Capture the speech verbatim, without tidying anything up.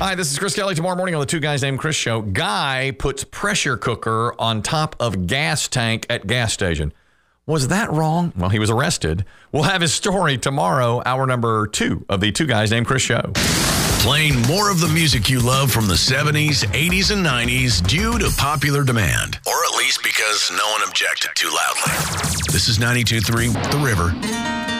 Hi, this is Chris Kelly. Tomorrow morning on the Two Guys Named Chris show, guy puts pressure cooker on top of gas tank at gas station. Was that wrong? Well, he was arrested. We'll have his story tomorrow, hour number two of the Two Guys Named Chris show. Playing more of the music you love from the seventies, eighties, and nineties due to popular demand. Or at least because no one objected too loudly. This is ninety-two point three The River.